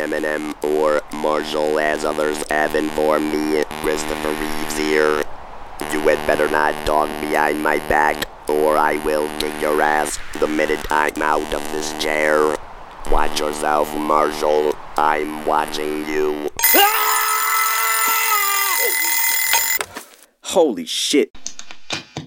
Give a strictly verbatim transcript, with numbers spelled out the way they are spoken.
Eminem or Marshall as others have informed me. Christopher Reeves here. You had better not talk behind my back, or I will kick your ass the minute I'm out of this chair. Watch yourself, Marshall. I'm watching you. Holy shit.